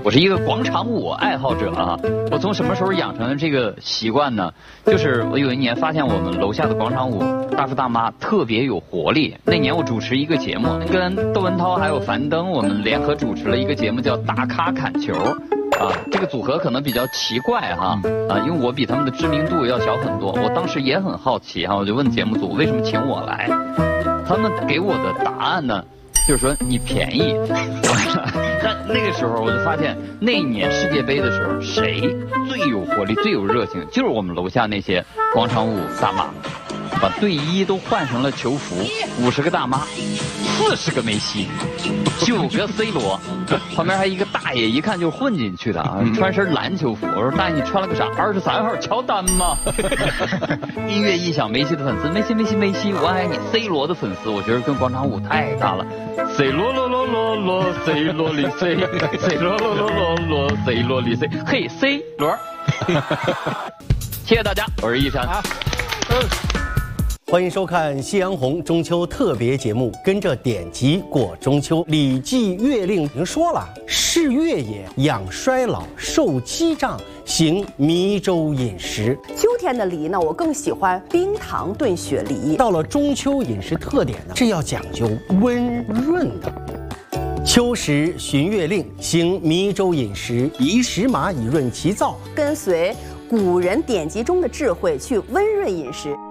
我是一个广场舞爱好者啊。我从什么时候养成的这个习惯呢？就是我有一年发现我们楼下的广场舞大叔大妈特别有活力。那年我主持一个节目，跟窦文涛还有樊登，我们联合主持了一个节目叫《大咖砍球》。这个组合可能比较奇怪哈，因为我比他们的知名度要小很多。我当时也很好奇哈，我就问节目组为什么请我来，他们给我的答案呢，就是说你便宜。但那个时候我就发现，那一年世界杯的时候，谁最有活力、最有热情，就是我们楼下那些广场舞大妈，把队衣都换成了球服，50个大妈，40个梅西，9个 C 罗，旁边还一个大爷，一看就是混进去的啊，穿身篮球服。我说大爷，你穿了个啥？23号乔丹吗？音乐一响，梅西的粉丝，梅西，我爱你。C 罗的粉丝，我觉得跟广场舞太搭了。C 罗罗罗罗罗 ，C 罗里 C 罗罗罗罗罗 ，C 罗里 C， 嘿 C 罗。谢谢大家，我是一山。 欢迎收看《夕阳红》中秋特别节目，跟着典籍过中秋。《礼记乐令》已经说了：“是乐也，养衰老，受饥胀，行弥粥饮食。” 秋天的梨呢，我更喜欢冰糖炖雪梨。 到了中秋饮食特点呢，是要讲究温润的。秋时循乐令，行弥粥饮食，宜食马以润其燥。 跟随古人典籍中的智慧去温润饮食。